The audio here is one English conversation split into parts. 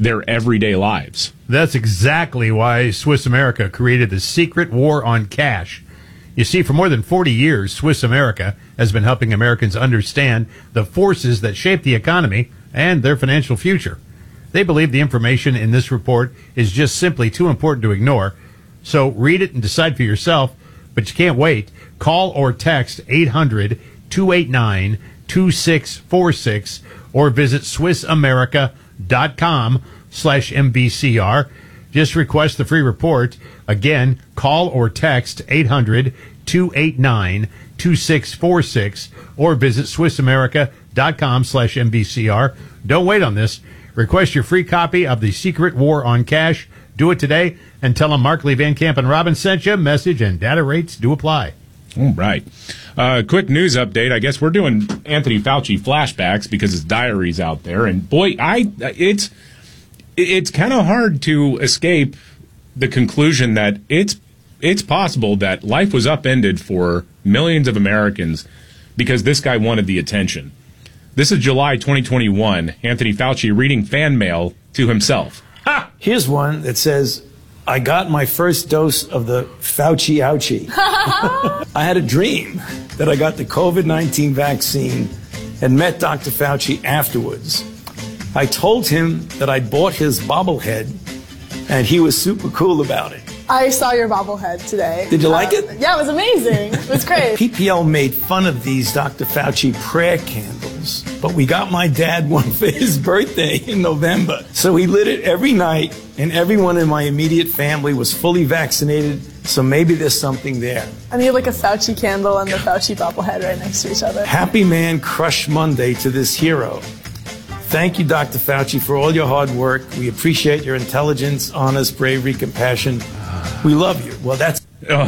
their everyday lives. That's exactly why Swiss America created the secret war on cash. You see, for more than 40 years, Swiss America has been helping Americans understand the forces that shape the economy and their financial future. They believe the information in this report is just simply too important to ignore. So read it and decide for yourself, but you can't wait. Call or text 800-289-2646 or visit SwissAmerica.com/MBCR. Just request the free report. Again, call or text 800-289-2646 or visit SwissAmerica.com/MBCR. Don't wait on this. Request your free copy of The Secret War on Cash. Do it today and tell them Markley, Van Camp, and Robbins sent you. Message and data rates do apply. All right. Quick news update. I guess we're doing Anthony Fauci flashbacks because his diary's out there. And boy, it's kind of hard to escape the conclusion that it's possible that life was upended for millions of Americans because this guy wanted the attention. This is July 2021. Anthony Fauci reading fan mail to himself. Ha! Here's one that says, I got my first dose of the Fauci ouchie. I had a dream that I got the COVID-19 vaccine and met Dr. Fauci afterwards. I told him that I bought his bobblehead, and he was super cool about it. I saw your bobblehead today. Did you like it? Yeah, it was amazing. It was great. PPL made fun of these Dr. Fauci prayer candles, but we got my dad one for his birthday in November. So he lit it every night, and everyone in my immediate family was fully vaccinated, so maybe there's something there. I need like a Fauci candle and the Fauci bobblehead right next to each other. Happy Man Crush Monday to this hero. Thank you, Dr. Fauci, for all your hard work. We appreciate your intelligence, honest, bravery, compassion. We love you. Well, that's...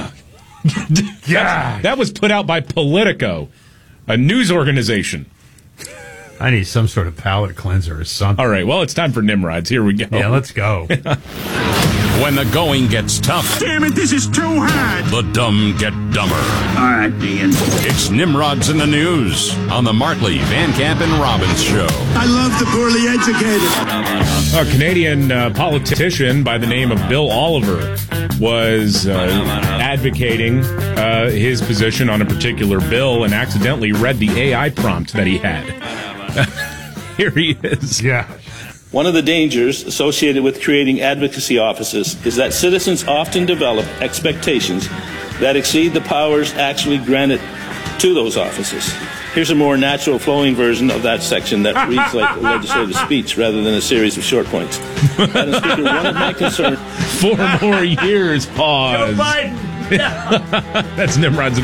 Yeah, that was put out by Politico, a news organization. I need some sort of palate cleanser or something. All right, well, it's time for Nimrods. Here we go. Yeah, let's go. When the going gets tough. Damn it, this is too hard. The dumb get dumber. All right, Dean. It's Nimrods in the News on the Markley, Van Camp, and Robbins Show. I love the poorly educated. A Canadian politician by the name of Bill Oliver was advocating his position on a particular bill and accidentally read the AI prompt that he had. Here he is. Yeah. One of the dangers associated with creating advocacy offices is that citizens often develop expectations that exceed the powers actually granted to those offices. Here's a more natural flowing version of that section that reads like a legislative speech rather than a series of short points. Madam Speaker, one of my concerns... 4 more years, pause. Joe Biden. That's Nimrod's.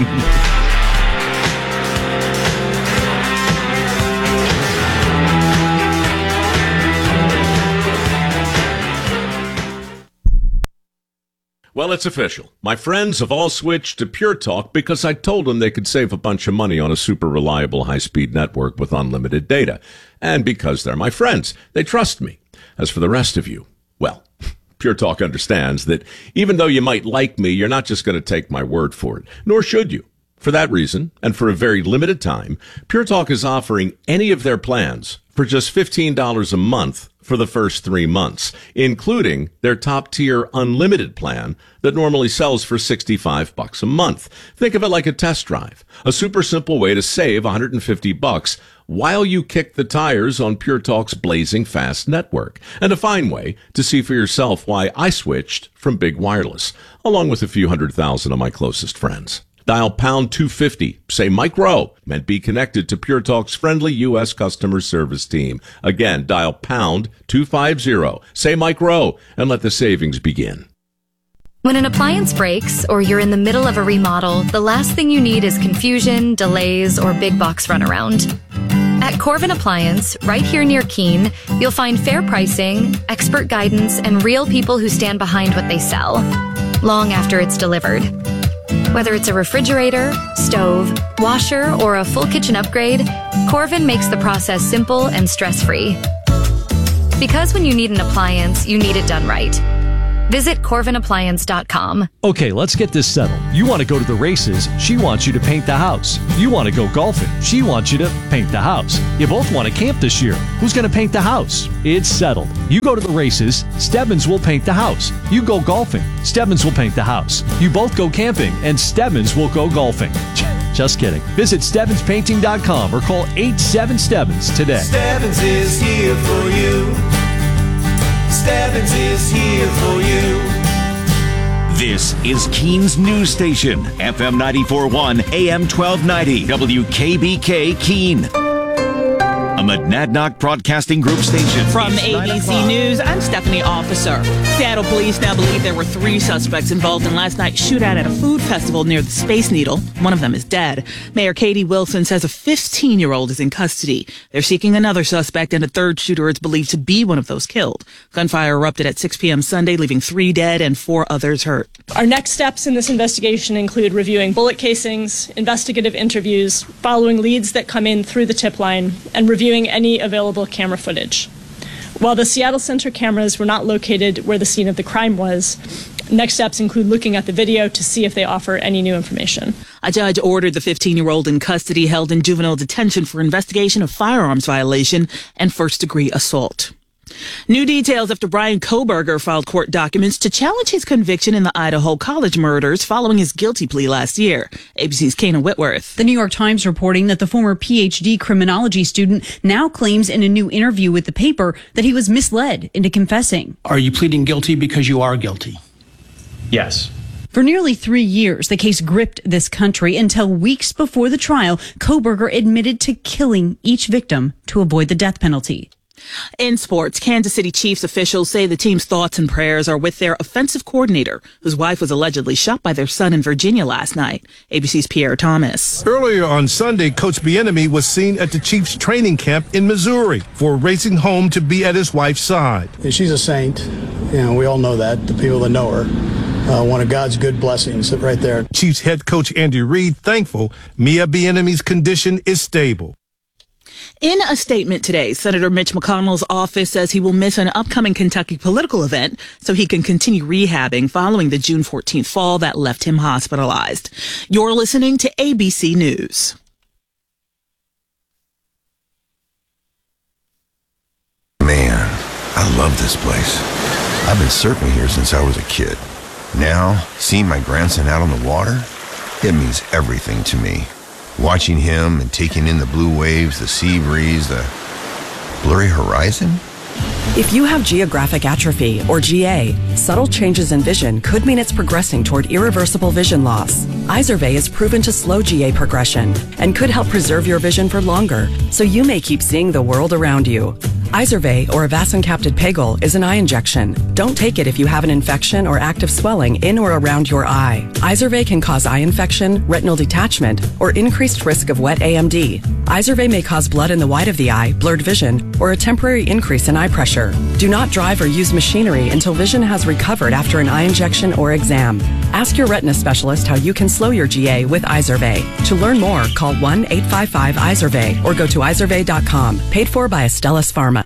Well, it's official. My friends have all switched to Pure Talk because I told them they could save a bunch of money on a super reliable high-speed network with unlimited data. And because they're my friends, they trust me. As for the rest of you, well, Pure Talk understands that even though you might like me, you're not just going to take my word for it, nor should you. For that reason, and for a very limited time, Pure Talk is offering any of their plans for just $15 a month for the first 3 months, including their top-tier unlimited plan that normally sells for $65 a month. Think of it like a test drive, a super simple way to save $150 while you kick the tires on Pure Talk's blazing fast network, and a fine way to see for yourself why I switched from Big Wireless, along with a few 100,000 of my closest friends. Dial pound 250, say Mike Rowe, and be connected to Pure Talk's friendly U.S. customer service team. Again, dial pound 250, say Mike Rowe, and let the savings begin. When an appliance breaks or you're in the middle of a remodel, the last thing you need is confusion, delays, or big box runaround. At Corvin Appliance, right here near Keene, you'll find fair pricing, expert guidance, and real people who stand behind what they sell, long after it's delivered. Whether it's a refrigerator, stove, washer, or a full kitchen upgrade, Corvin makes the process simple and stress-free. Because when you need an appliance, you need it done right. Visit CorvinAppliance.com. Okay, let's get this settled. You want to go to the races. She wants you to paint the house. You want to go golfing. She wants you to paint the house. You both want to camp this year. Who's going to paint the house? It's settled. You go to the races. Stebbins will paint the house. You go golfing. Stebbins will paint the house. You both go camping, and Stebbins will go golfing. Just kidding. Visit StebbinsPainting.com or call 87-STEBBINS today. Stebbins is here for you. Stebbins is here for you. This is Keene's News Station, FM 94.1, AM 1290, WKBK Keene. A Monadnock Broadcasting Group station. From ABC News, I'm Stephanie Officer. Seattle police now believe there were 3 suspects involved in last night's shootout at a food festival near the Space Needle. One of them is dead. Mayor Katie Wilson says a 15-year-old is in custody. They're seeking another suspect, and a third shooter is believed to be one of those killed. Gunfire erupted at 6 p.m. Sunday, leaving 3 dead and 4 others hurt. Our next steps in this investigation include reviewing bullet casings, investigative interviews, following leads that come in through the tip line, and reviewing any available camera footage. While the Seattle Center cameras were not located where the scene of the crime was, next steps include looking at the video to see if they offer any new information. A judge ordered the 15-year-old in custody, held in juvenile detention for investigation of firearms violation and first-degree assault. New details after Bryan Kohberger filed court documents to challenge his conviction in the Idaho College murders following his guilty plea last year. ABC's Kana Whitworth. The New York Times reporting that the former PhD criminology student now claims in a new interview with the paper that he was misled into confessing. Are you pleading guilty because you are guilty? Yes. For nearly 3 years, the case gripped this country until weeks before the trial, Kohberger admitted to killing each victim to avoid the death penalty. In sports, Kansas City Chiefs officials say the team's thoughts and prayers are with their offensive coordinator, whose wife was allegedly shot by their son in Virginia last night. ABC's Pierre Thomas. Earlier on Sunday, Coach Bieniemy was seen at the Chiefs training camp in Missouri for racing home to be at his wife's side. She's a saint. You know, we all know that, the people that know her. One of God's good blessings right there. Chiefs head coach Andy Reid thankful Mia Bieniemy's condition is stable. In a statement today, Senator Mitch McConnell's office says he will miss an upcoming Kentucky political event so he can continue rehabbing following the June 14th fall that left him hospitalized. You're listening to ABC News. Man, I love this place. I've been surfing here since I was a kid. Now, seeing my grandson out on the water, it means everything to me. Watching him and taking in the blue waves, the sea breeze, the blurry horizon. If you have geographic atrophy, or GA, subtle changes in vision could mean it's progressing toward irreversible vision loss. Izervay is proven to slow GA progression and could help preserve your vision for longer, so you may keep seeing the world around you. Izervay, or avacincaptad pegol, is an eye injection. Don't take it if you have an infection or active swelling in or around your eye. Izervay can cause eye infection, retinal detachment, or increased risk of wet AMD. Izervay may cause blood in the white of the eye, blurred vision, or a temporary increase in eye pressure. Do not drive or use machinery until vision has recovered after an eye injection or exam. Ask your retina specialist how you can slow your GA with Izervay. To learn more, call 1-855-IZERVAY or go to izervay.com. Paid for by Astellas Pharma.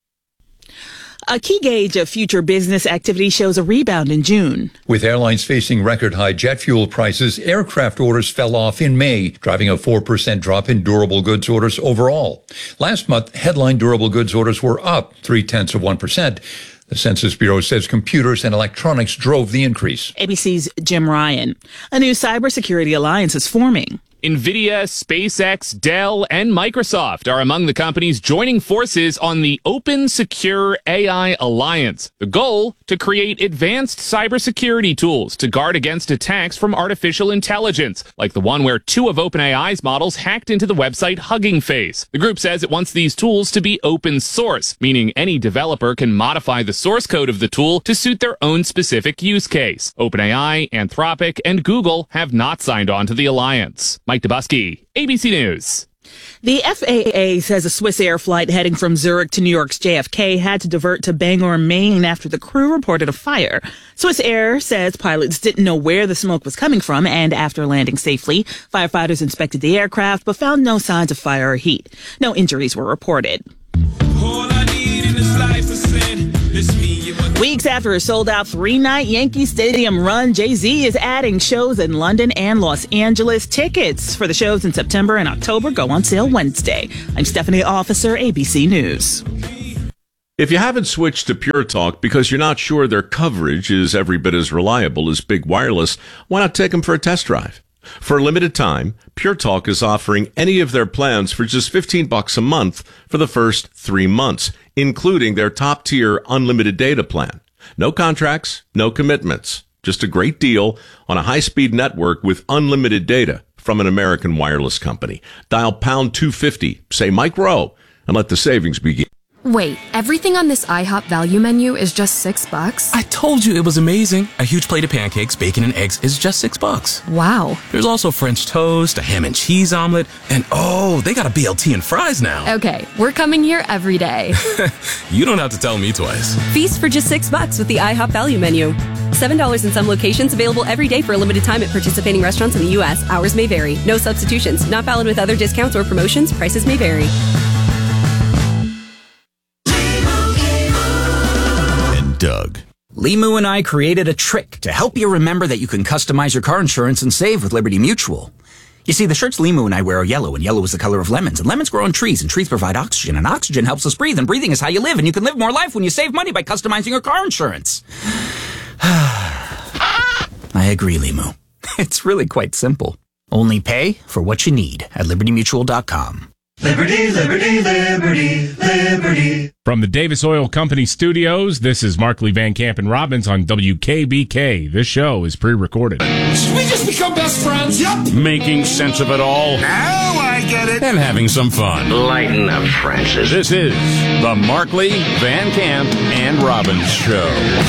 A key gauge of future business activity shows a rebound in June. With airlines facing record-high jet fuel prices, aircraft orders fell off in May, driving a 4% drop in durable goods orders overall. Last month, headline durable goods orders were up 0.3%. The Census Bureau says computers and electronics drove the increase. ABC's Jim Ryan. A new cybersecurity alliance is forming. NVIDIA, SpaceX, Dell, and Microsoft are among the companies joining forces on the Open Secure AI Alliance. The goal, to create advanced cybersecurity tools to guard against attacks from artificial intelligence, like the one where 2 of OpenAI's models hacked into the website Hugging Face. The group says it wants these tools to be open source, meaning any developer can modify the source code of the tool to suit their own specific use case. OpenAI, Anthropic, and Google have not signed on to the alliance. Mike Dubusky, ABC News. The FAA says a Swiss Air flight heading from Zurich to New York's JFK had to divert to Bangor, Maine after the crew reported a fire. Swiss Air says pilots didn't know where the smoke was coming from, and after landing safely, firefighters inspected the aircraft but found no signs of fire or heat. No injuries were reported. All I need in this life is sin. It's me, Weeks after a sold-out 3-night Yankee Stadium run, Jay-Z is adding shows in London and Los Angeles. Tickets for the shows in September and October go on sale Wednesday. I'm Stephanie Officer, ABC News. If you haven't switched to Pure Talk because you're not sure their coverage is every bit as reliable as Big Wireless, why not take them for a test drive? For a limited time, Pure Talk is offering any of their plans for just $15 a month for the first 3 months, including their top-tier unlimited data plan. No contracts, no commitments. Just a great deal on a high-speed network with unlimited data from an American wireless company. Dial pound 250, say Mike Rowe, and let the savings begin. Wait, everything on this IHOP value menu is just $6? I told you it was amazing. A huge plate of pancakes, bacon, and eggs is just $6. Wow. There's also French toast, a ham and cheese omelet, and oh, they got a BLT and fries now. Okay, we're coming here every day. You don't have to tell me twice. Feast for just $6 with the IHOP value menu. $7 in some locations, available every day for a limited time at participating restaurants in the U.S. Hours may vary. No substitutions. Not valid with other discounts or promotions. Prices may vary. Doug. Limu and I created a trick to help you remember that you can customize your car insurance and save with Liberty Mutual. You see, the shirts Limu and I wear are yellow, and yellow is the color of lemons, and lemons grow on trees, and trees provide oxygen, and oxygen helps us breathe, and breathing is how you live, and you can live more life when you save money by customizing your car insurance. I agree, Limu. It's really quite simple. Only pay for what you need at libertymutual.com. Liberty, liberty, liberty, liberty. From the Davis Oil Company studios, this is Markley, Van Camp, and Robbins on WKBK. This show is pre-recorded. Should we just become best friends? Yep. Making sense of it all. Now I get it. And having some fun. Lighten up, Francis. This is the Markley, Van Camp, and Robbins Show.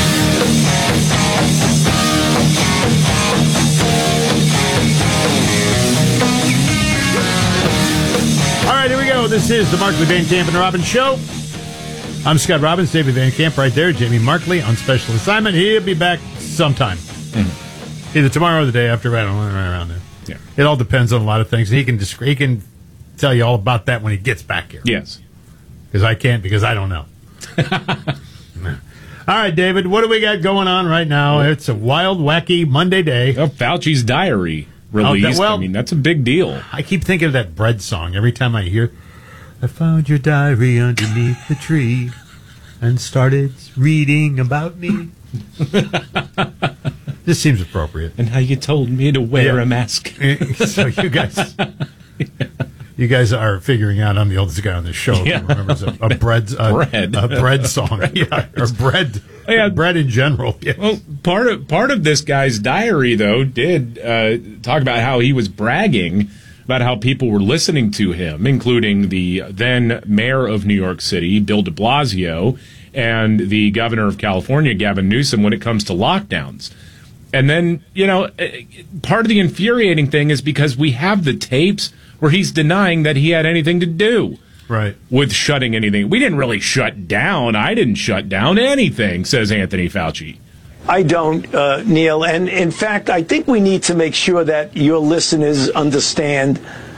All right, here we go. This is the Markley, Van Camp, and Robbins Show. I'm Scott Robbins, David Van Camp right there. Jamie Markley on special assignment. He'll be back sometime. Mm-hmm. Either tomorrow or the day after. I don't know, right around there. Yeah. It all depends on a lot of things. He can tell you all about that when he gets back here. Yes. Because I can't, because I don't know. All right, David, what do we got going on right now? It's a wild, wacky Monday day. Oh, Fauci's diary released. I mean, that's a big deal. I keep thinking of that Bread song every time I hear, I found your diary underneath the tree and started reading about me. This seems appropriate. And how you told me to wear a mask. So you guys are figuring out I'm the oldest guy on this show. Yeah. Who remembers a bread song. Yeah, or bread. Yeah. Bread in general. Yes. Well, part of this guy's diary, though, did talk about how he was bragging about how people were listening to him, including the then mayor of New York City, Bill de Blasio, and the governor of California, Gavin Newsom, when it comes to lockdowns. And then, part of the infuriating thing is because we have the tapes where he's denying that he had anything to do with shutting anything. We didn't really shut down. I didn't shut down anything, says Anthony Fauci. I don't, Neil. And in fact, I think we need to make sure that your listeners understand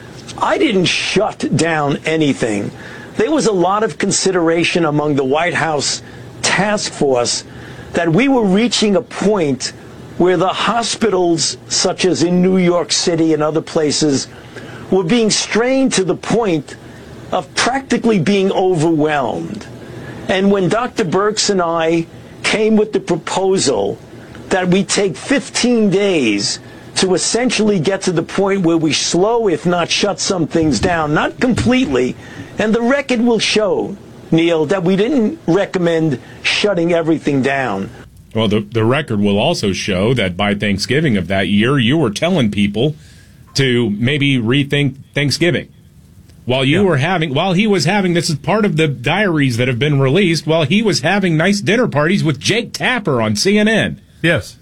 I didn't shut down anything. There was a lot of consideration among the White House task force that we were reaching a point where the hospitals, such as in New York City and other places, were being strained to the point of practically being overwhelmed. And when Dr. Birx and I came with the proposal that we take 15 days to essentially get to the point where we slow, if not shut some things down, not completely, and the record will show, Neil, that we didn't recommend shutting everything down. Well, the record will also show that by Thanksgiving of that year, you were telling people to maybe rethink Thanksgiving. While he was having, this is part of the diaries that have been released, while he was having nice dinner parties with Jake Tapper on CNN. Yes.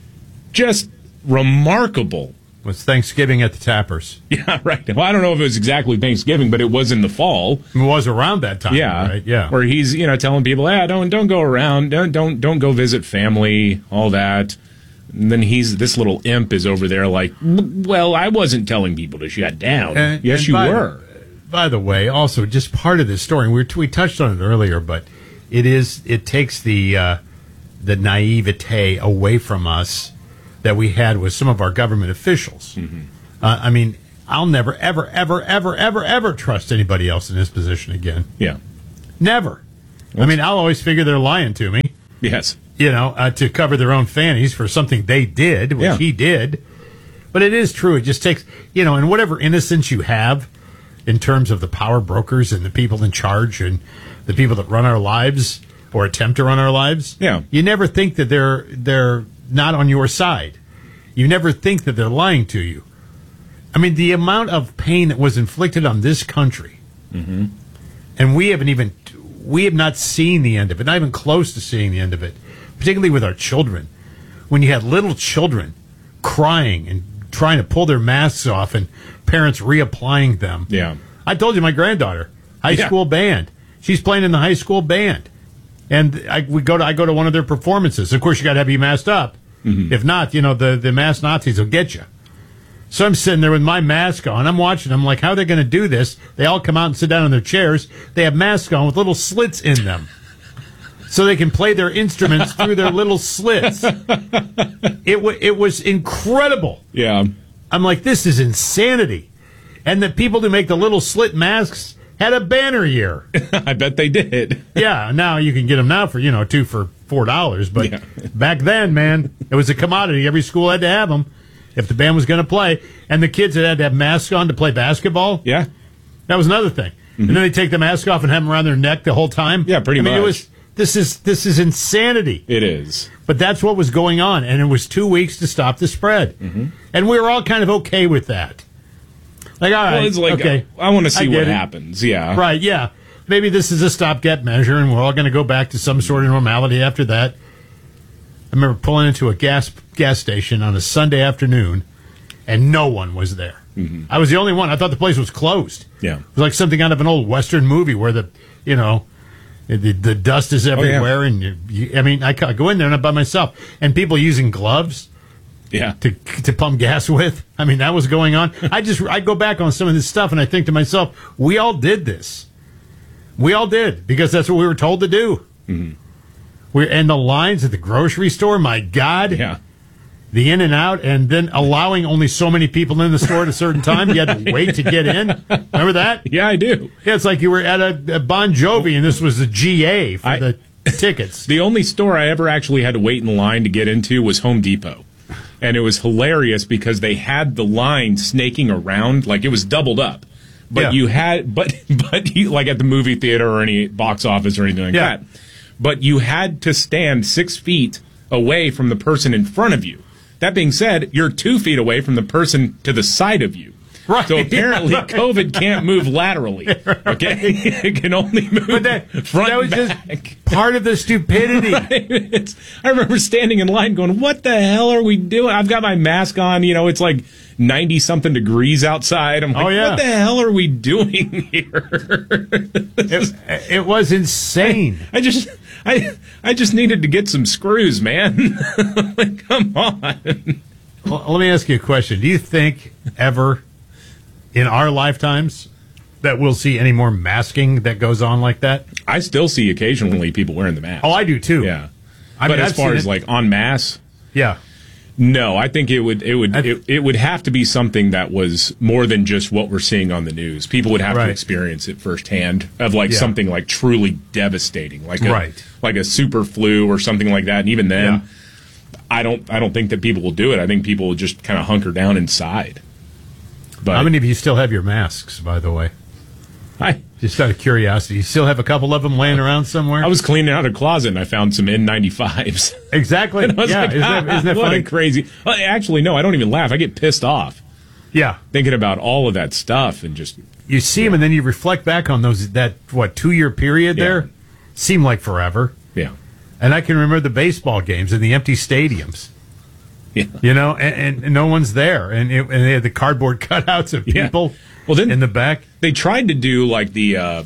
Just remarkable. It was Thanksgiving at the Tappers. Yeah, right. Well, I don't know if it was exactly Thanksgiving, but it was in the fall. It was around that time, right? Yeah. Where he's, telling people, don't go around, don't go visit family, all that. And then this little imp is over there like, well, I wasn't telling people to shut down. Yes, you were. By the way, also just part of this story, we touched on it earlier, but it takes the the naivete away from us that we had with some of our government officials. I mean, I'll never, ever, ever, ever, ever, ever trust anybody else in this position again. Yeah. Never. I mean, I'll always figure they're lying to me. Yes. You know, to cover their own fannies for something they did, which he did. But it is true. It just takes, you know, and whatever innocence you have in terms of the power brokers and the people in charge and the people that run our lives or attempt to run our lives, you never think that they're not on your side. You never think that they're lying to you. I mean, the amount of pain that was inflicted on this country, and we have not seen the end of it, not even close to seeing the end of it, particularly with our children. When you had little children crying and trying to pull their masks off and parents reapplying them. Yeah. I told you my granddaughter, high school band. She's playing in the high school band. And I go to one of their performances. Of course, you got to have you masked up. If not, you know, the masked Nazis will get you. So I'm sitting there with my mask on. I'm watching. I'm like, how are they going to do this? They all come out and sit down in their chairs. They have masks on with little slits in them, so they can play their instruments through their little slits. It was incredible. Yeah. I'm like, this is insanity. And the people who make the little slit masks had a banner year. I bet they did. Yeah. Now you can get them now for, you know, 2 for $4. But back then, man, it was a commodity. Every school had to have them if the band was going to play. And the kids that had to have masks on to play basketball. Yeah. That was another thing. And then they take the mask off and have them around their neck the whole time. Yeah, pretty much. This is insanity. It is. But that's what was going on, and it was 2 weeks to stop the spread. And we were all kind of okay with that. Like, all right, well, it's like, okay. I want to see what happens. Yeah. Right, yeah. Maybe this is a stopgap measure, and we're all going to go back to some sort of normality after that. I remember pulling into a gas station on a Sunday afternoon, and no one was there. I was the only one. I thought the place was closed. Yeah. It was like something out of an old Western movie where the dust is everywhere, and I mean, I go in there and I'm by myself, and people using gloves, to pump gas with. I mean, that was going on. I go back on some of this stuff, and I think to myself, we all did this. We all did, because that's what we were told to do. And the lines at the grocery store, my God, the in and out, and then allowing only so many people in the store at a certain time. You had to wait to get in. Remember that? Yeah, I do. Yeah, it's like you were at a Bon Jovi, and this was the GA for the tickets. The only store I ever actually had to wait in line to get into was Home Depot. And it was hilarious because they had the line snaking around, like it was doubled up. But you had, but you, like at the movie theater or any box office or anything like that. But you had to stand 6 feet away from the person in front of you. That being said, you're 2 feet away from the person to the side of you. Right. So apparently COVID can't move laterally. Okay? It can only move front that was and back. Just part of the stupidity. Right? I remember standing in line going, what the hell are we doing? I've got my mask on. You know, it's like 90-something degrees outside. I'm like, what the hell are we doing here? It was insane. I just needed to get some screws, man. Like, come on. Well, let me ask you a question. Do you think ever in our lifetimes that we'll see any more masking that goes on like that? I still see occasionally people wearing the mask. Oh, I do too. Yeah. But as far as like en masse, no, I think it would have to be something that was more than just what we're seeing on the news. People would have to experience it firsthand of like something like truly devastating, like a super flu or something like that. And even then, I don't think that people will do it. I think people will just kind of hunker down inside. But how many of you still have your masks, by the way? Just out of curiosity, you still have a couple of them laying around somewhere? I was cleaning out a closet and I found some N95s. Exactly. And I was like, isn't that what funny? a crazy. Actually, no, I don't even laugh. I get pissed off. Yeah. Thinking about all of that stuff and just. You see them and then you reflect back on that 2-year period there? Seemed like forever. Yeah. And I can remember the baseball games in the empty stadiums. Yeah. You know, and no one's there. And they had the cardboard cutouts of people in the back. They tried to do like the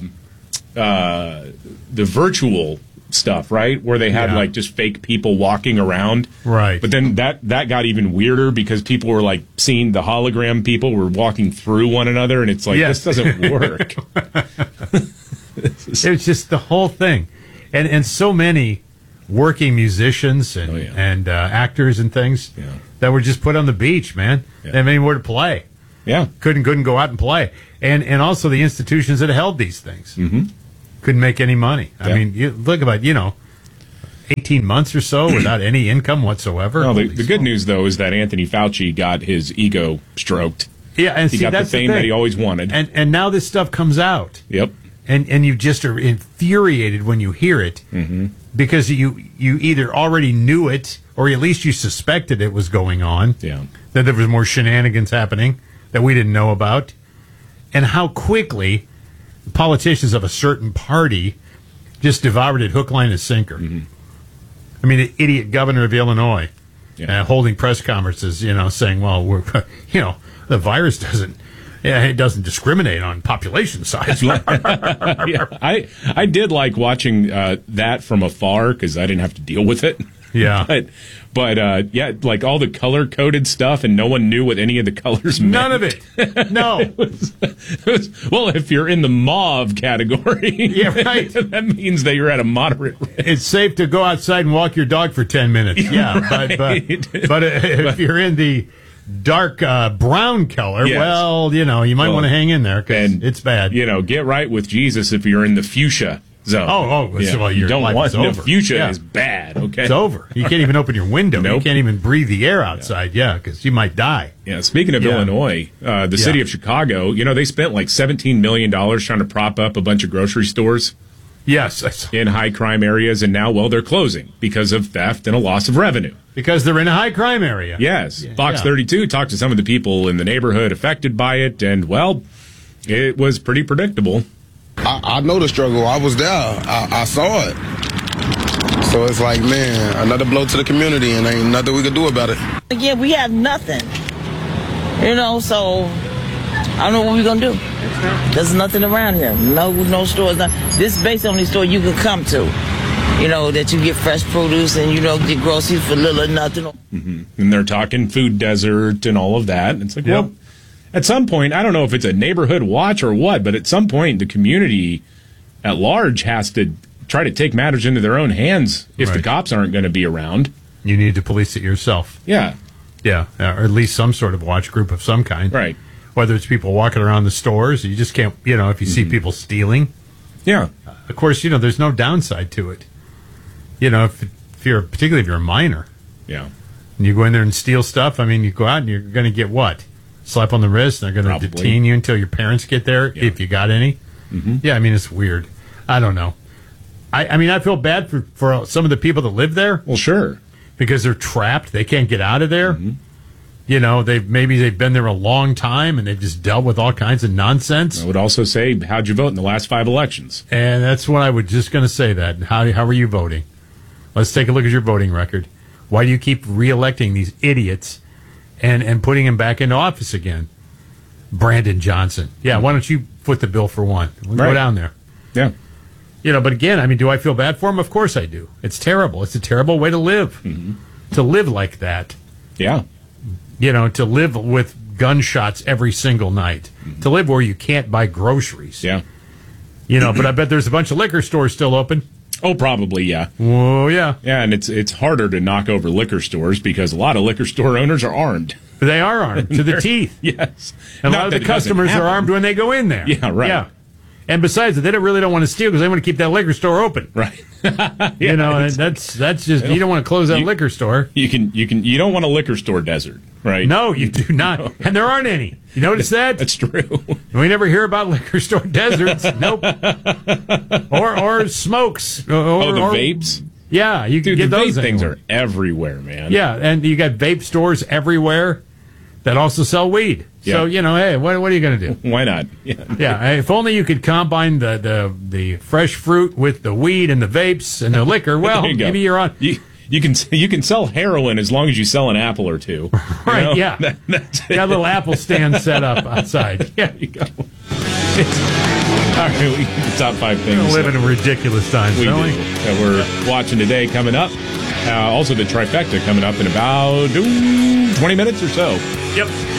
virtual stuff, right? Where they had like just fake people walking around. Right. But then that got even weirder because people were like seeing the hologram people were walking through one another. And it's like, this doesn't work. It was just the whole thing. And so many working musicians and actors and things that were just put on the beach, man. They didn't have anywhere to play. Yeah. Couldn't go out and play. And also the institutions that held these things couldn't make any money. I mean, you look about, 18 months or so without any income whatsoever. Well, the good news, though, is that Anthony Fauci got his ego stroked. Yeah, and he see, got that's the fame that he always wanted. And now this stuff comes out. Yep. And you just are infuriated when you hear it because you either already knew it or at least you suspected it was going on. Yeah. That there was more shenanigans happening that we didn't know about. And how quickly politicians of a certain party just devoured it hook, line, and sinker. I mean, the idiot governor of Illinois holding press conferences, saying, well, we're, the virus doesn't discriminate on population size. I did like watching that from afar because I didn't have to deal with it. Yeah. But like all the color-coded stuff, and no one knew what any of the colors meant. None of it. No. It was, well, if you're in the mauve category, that means that you're at a moderate risk. It's safe to go outside and walk your dog for 10 minutes. Yeah, but if you're in the dark brown color, well, you might want to hang in there because it's bad. Get right with Jesus if you're in the fuchsia zone. Well, you don't want over. The fuchsia is bad. Okay, it's over. You can't even open your window. Nope. You can't even breathe the air outside. Because you might die. Yeah. Speaking of Illinois, the city of Chicago, they spent like $17 million trying to prop up a bunch of grocery stores. Yes, in high crime areas, and now they're closing because of theft and a loss of revenue. Because they're in a high crime area. Yes. Fox 32 talked to some of the people in the neighborhood affected by it, and well, it was pretty predictable. I know the struggle. I was there. I saw it. So it's like, man, another blow to the community, and ain't nothing we can do about it. Yeah, we have nothing. So I don't know what we're going to do. There's nothing around here. No stores. This is basically the only store you can come to. That you get fresh produce and, get groceries for little or nothing. And they're talking food desert and all of that. It's like, well, at some point, I don't know if it's a neighborhood watch or what, but at some point, the community at large has to try to take matters into their own hands if the cops aren't going to be around. You need to police it yourself. Yeah. Yeah, or at least some sort of watch group of some kind. Right. Whether it's people walking around the stores, you just can't, if you see people stealing. Yeah. Of course, there's no downside to it. Particularly if you're a minor. Yeah. And you go in there and steal stuff, you go out and you're going to get what? Slap on the wrist, and they're going to detain you until your parents get there, if you got any. Yeah, it's weird. I don't know. I feel bad for some of the people that live there. Well, sure. Because they're trapped. They can't get out of there. They've been there a long time, and they've just dealt with all kinds of nonsense. I would also say, how'd you vote in the last 5 elections? And that's what I was just going to say, that. How are you voting? Let's take a look at your voting record. Why do you keep reelecting these idiots and putting him back into office again? Brandon Johnson. Yeah, why don't you foot the bill for one? Go down there. Yeah. But again, do I feel bad for him? Of course I do. It's terrible. It's a terrible way to live. To live like that. Yeah. To live with gunshots every single night. To live where you can't buy groceries. Yeah. But I bet there's a bunch of liquor stores still open. Oh, probably, yeah. Oh, yeah. Yeah, and it's harder to knock over liquor stores because a lot of liquor store owners are armed. They are armed to the teeth. Yes. And a lot of the customers are armed when they go in there. Yeah, right. Yeah. And besides, they really don't want to steal because they want to keep that liquor store open. Right. And that's just, you don't want to close that liquor store. You don't want a liquor store desert, right? No, you do not. No. And there aren't any. You notice that? That's true. We never hear about liquor store deserts. Nope. Or smokes. The vapes? Yeah, you can get the those vape things are everywhere, man. Yeah, and you got vape stores everywhere that also sell weed. Yeah. So, hey, what are you going to do? Why not? Yeah, if only you could combine the fresh fruit with the weed and the vapes and the liquor. Well, maybe you're on. You can sell heroin as long as you sell an apple or two. Right, yeah. That's it. Got a little apple stand set up outside. Yeah, you go. All right, the top 5 things. We live in a ridiculous time, don't we? That we're watching today coming up. Also, the trifecta coming up in about 20 minutes or so. Yep.